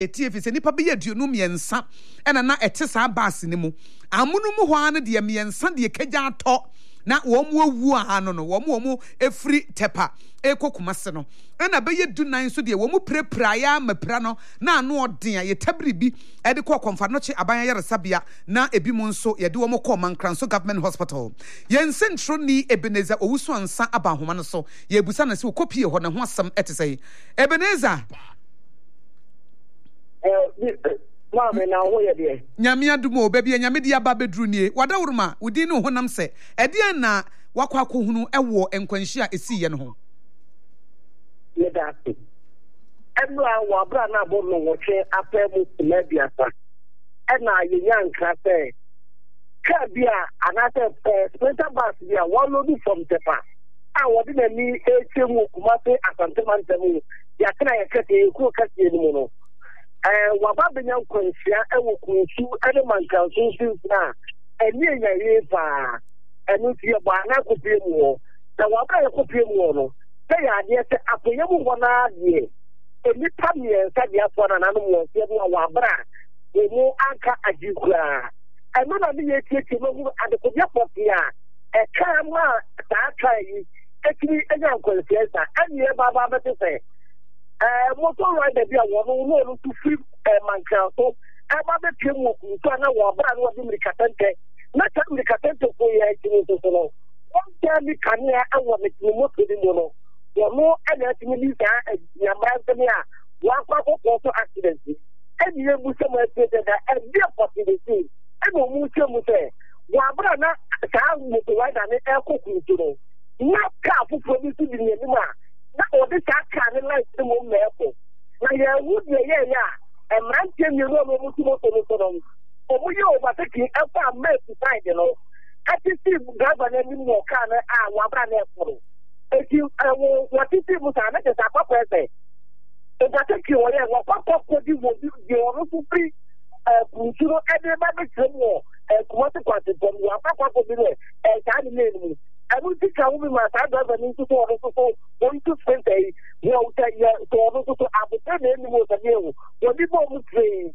Etief se nipa be ye aduonu miensa ena na ete saa bus ne mu amunu mu hwa no de miensa de kagya atɔ na wo mu awu a no no wo mu efri tepa ekokumase no ena be ye dunan so de wo mu prepra ya mapra no na ano ɔden a ye tabiri bi e de kɔ konfa no che aban yaresabea na ebi mu nso ye de wo mu kɔ Mankranso Government Hospital ye nsentro ni Ebenezer owusu ansa aba homa no so ye busa na se wo kopie hɔ na ho asɛm ete sɛ Ebenezer Mama na wo ye de nyame adumo baby nyame de aba bedru nie wada woruma wodi ne honam se ede na wakwa kohunu ewo enkwanhia esi ye no ho ye da se emra wa bra na bo no wo twe apemu na biasa na ye nyankra se ka bia anase sprinter bus bia one load from Tepa wodi na ni echemu kumase asante mantemu ya kana ye kete ku kase ni mu no waba benya nkwanhia ewo kunsu ene Mankranso na eni enyaye pa enu tie ba na kopie mu na waba ye kopie mu no se ya de se apoye mu wona de eni pamie sa dia fo na nanu mo se no wabra emu anka ajikura enu na me ye tie no adekobia popia ka ma ta kai ekiri enya nkwanhia sa eni e baba bete se motor rider bia wo no to free Mankranso aba be pie mu nto na wo bra no de mirikatente na ta mirikatente ko ye kini so no won ta mi kania awo me motor di mo no wo no ana ti mi sa nyambra ntemi a wa kwa ko accident e di e bu se mo accident da e bi possibility e no mu che mu se wa bra na ta motor rider ne e ko kuntu no na ka fufu bi ti di ni ma na o de ta ka ne light mo me ko na ye wu de ye ya emrantie mi no mo tu moto no so o mu ye overtake e fa make side no ati si driver na ni mo ka na wa bra na e foro eti wo titi mu sa na je sa papa ese e ga take wo ye wo papa ko di wo di o so free kunchuro e de ba be temo kuma se kwate bom wa papa ko bi le sa ni le ni anu ti ka wo mi ma sa driver ni so so on to spend a yo ta ya to so abuta na ni mo ta ni wo di bo mu train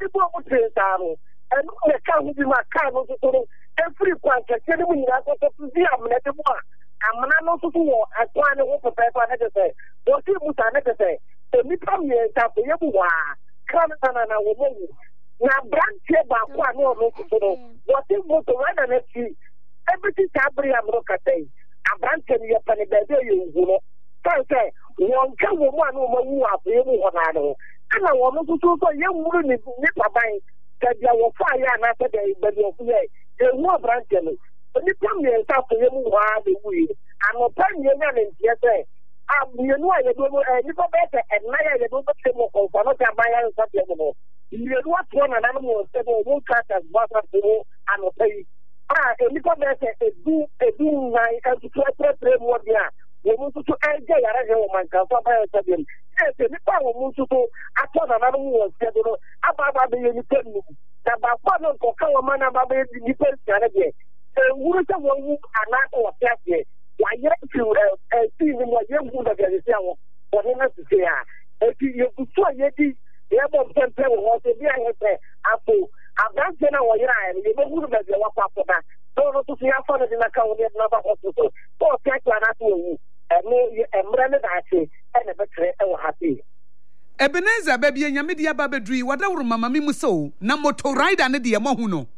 sa no anu le ka wo bi ma ka no so every kwante ke ni mu ni na so ti amna de mo amna no so wo atwa ne wo pepa na de se wo ti mu sa na de se e mi pa mi ta ko ye bu wa kan na wo mo na branche ba kwa no no so wo ti mo to na na ti everything tabri amro katai abranche ni ya pane bebe yunguno sai won ka wo mu anu mo wu afi mu ho na no ana wo mo so ye wuru ni paban ka dia wo fa ya na ta de bebe ofu ye e wu abranche ni ni pam ye ta fo ye mu wa de wu ano pan ye nya ne ntie se abienu a ye do mo ni ko be se enna ya ye do mo se mo ko fa no ta ba ya sa te mo ni ye do atwo na na mo se mo ka ta ba sa mo ano pai enipa be se edu nai antu tre mo dia wo mu tutu eje yara he wo Mankranso ba ya sabem nipa wo mu tutu ato na na mo se do aba be ye ni tenu na ba kwa no ko ka wo mana ba be ni per sare de wuru se wo wu ana ko fiase wa ye ti ti ni mo ye wu da ga se awo wo ne na se ya ti ye ku so ye di ye bo tempe wo se bia ye se apo abranche na wo yira ye be wu da ga wa pa da no to see afọ de na ka wo ne na ba hospital to take na to wu emre ne da che ene betre e wo happy Ebenezer baby nyame de aba bedru wada woro mama mi muso na motor rider ne de mo hu no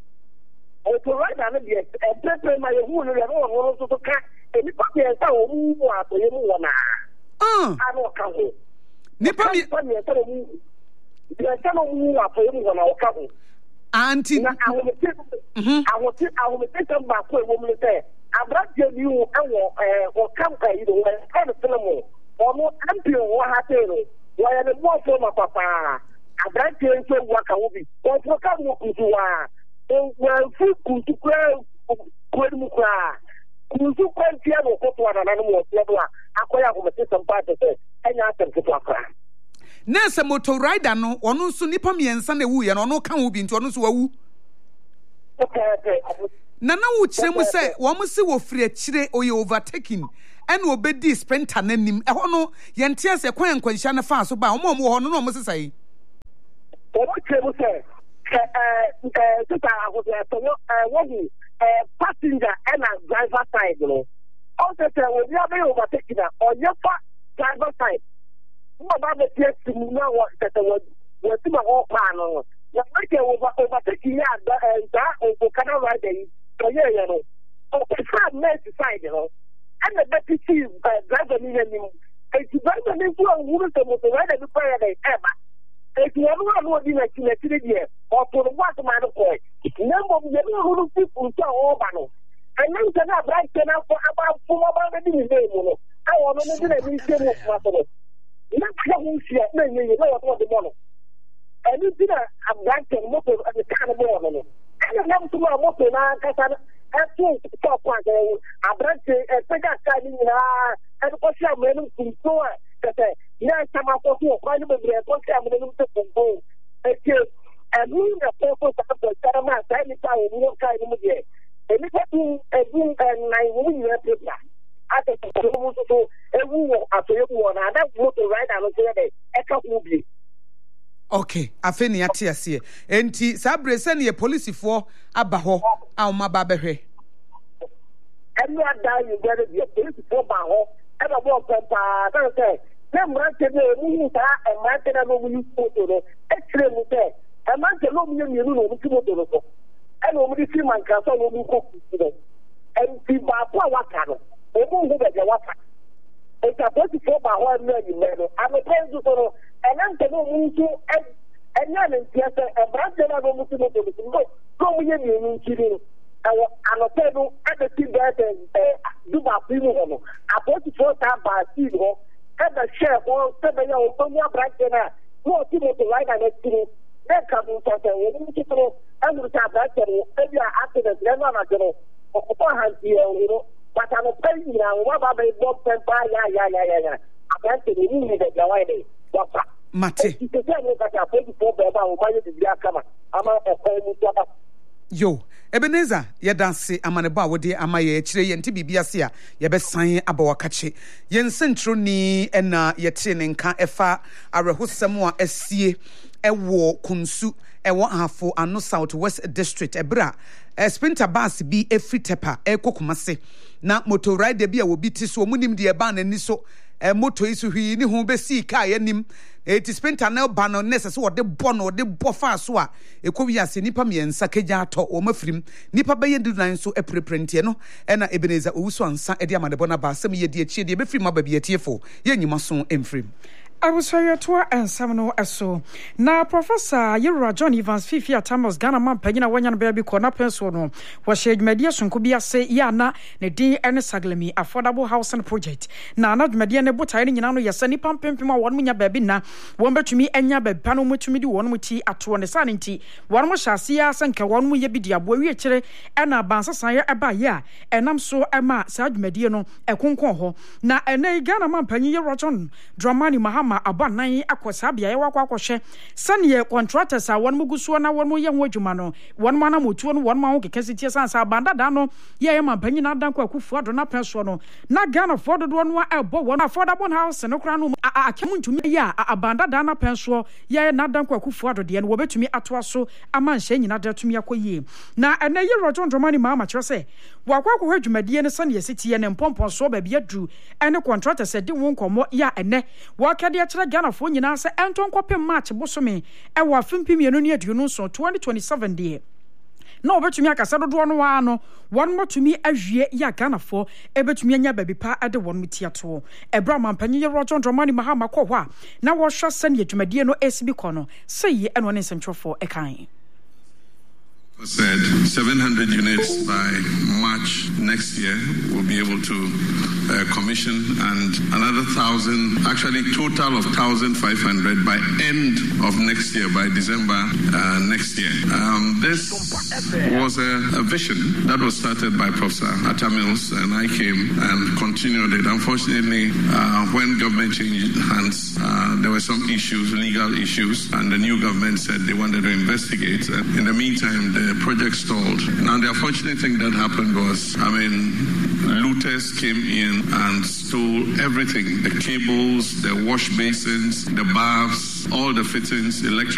motor rider ne de pepe ma ye hu no le no wo so ka eni pa ye sa wo mu ato ye mu wo na ano ka ho ni pa mi ye sa wo mu ye sa no mu ato ye mu wo na o ka ho anti na awo te ba ko wo mu te abraje bi wo wo kampa yi do wo ka no film wo no ampi wo ha te no wo ya ne bo so ma papa abraje nso wo ka wo bi wo fo ka mo kutu wa wo fu kutu ko mu kwa kutu ko ntia no ko to na na mo te do akoya ko te sampa te enya atem ko akra nese motor rider no ono nso nipa miensa na ewu ye no ono ka wo bi nti ono nso wawu na wo kire mu se wo mu se wo firi akire oye overtaking ene obedi sprinter nanim e ho no ye ntia se kwan nkwanhia na fa so ba wo mo ho no no mo sesai passenger and a driver side, you know. Also, when you are overtaking or your driver side, what about the place to know what that was my whole plan on? Overtaking that or cannot ride the you know. Side, you know. And the better see driver in him. It's driver into a woman to ride the fire they ever. If you ever in a year or for the water man of boy, number of young people so over. And then can have right enough for about 4 months. I want to do a museum of possible. Not having shit, you know what the money. And you did a right and motor at the kind of morning. And I never saw a motor now because I told the top one. I brought a second time in and what's your man from store. Yes, I'm a photo of quite a bit of what I'm going to go. And we are focused on the Sarama, Tiny Town, no kind of year. And it's a room and 9 years. I think everyone after everyone, and that would right out of the echo movie. Okay, afeni ati asie. Enti sabre se ne police for aba ho a ma ba behwe. And you are dying, you get the police for Baho, and a walk that say. And man can no use photo. Excellent there. A man can no mean you know to and only see my castle will be cooked. And people are water. They won't go back the water. It's a 44 by 1 million. I'm a friend to follow, and I'm to know to and none in theatre, and branch and I don't know to go in kidding. I'm a table at the team that do my people. I 44 time by zero. And the chef or 7 years old, bright dinner, more people to ride on it. Then come in something, and we have that, maybe after the never general, or hand here, you know. But I'm a penny now, what about a box and buy? Yeah. I'm going to need it, the way Mate. You can tell me that I'm 44 about why you did come. I'm a penny. Yo, Ebenezer, ye dance amaneba wodi amaye chire ye nti bibia se a ye be san abawakache. Ye nsentro ni na ye te ne nka efa arehosem a asie ewo kunsu ewo afo ano South West District ebra sprinter bus bi efri tepa ekokumase na motor rider bi a wo bi ti so munim de ba na ni so motor isu hwi ni hu be si ka ye nim eti sprinter na ba no necessary wo de bo no de bo fa so a ekowi ase nipa miensa keja ato wo mafirim nipa be yedu nan so epreprente no na Ebenezer owuso ansa e de amadebo na ba asem ye de achie de be firim aba bi atiefo ye nyima so emfirim. I was sorry to and Samno Esso. Now, Professor Yura John Evans, Fifi Thomas, Ghana man, Pagina, Wanyan Baby, Corner Pensono, was shared mediation could be a say, Yana, Nedi, and Saglemi, affordable housing project. Now, not Mediana Botaini, Yano, Yasani Pampima, 1 million baby, now, one bet to me, and Yabe, Panomu to me, do 1 with tea at 2 sanity. One was Shasia, Sanka, 1 with Yabidia, Boyachere, and a Bansa Saya Abaya, and I'm so Emma, Sag Mediano, a Concoho. Now, and a Ghana man, Pagina John, Dramani Mahama. Aba nan akwasabia ye wakwakwhye sane contractors a won muguso na won ye ho adwuma no won mana motuo no won ma ho kekasitie sansa banda da no ye ye mampanyi na danko akufu ado na penso no na Ghana for do no ebo won affordable house no kra no akemu ntumi ya abanda da na penso ye na danko akufu ado de no wobetumi ato aso ama nhye nyina da tumi akoyie na ene ye rojo ndromani ma ma kyerese wakwakwhye adwumadie ne sane yesitie ne mpompon so ba bia dru ene contractors de won komo ya ene wakade akere Ghana fo nyina se enton kopem match bosome e wa fimpimienu ne aduonu so 2027 de na obetumi akasa dodo no wa no won motumi ahwie ya Ghana fo ebetumi anya baby pa ade won mutiato ebra mampanyi ye rojo ndromani mahama kɔ hɔ a na wo hwa sane adwumadie no esibi kɔ no sey eno ne nsɛmtwofo ekan said 700 units by March next year we'll be able to commission, and another 1,000, actually total of 1,500 by end of next year, by December next year. This was a vision that was started by Professor Atta Mills, and I came and continued it. Unfortunately, when government changed hands, there were some issues, legal issues, and the new government said they wanted to investigate. And in the meantime, the project stalled. Now, the unfortunate thing that happened was, looters came in and stole everything, the cables, the wash basins, the baths, all the fittings, electric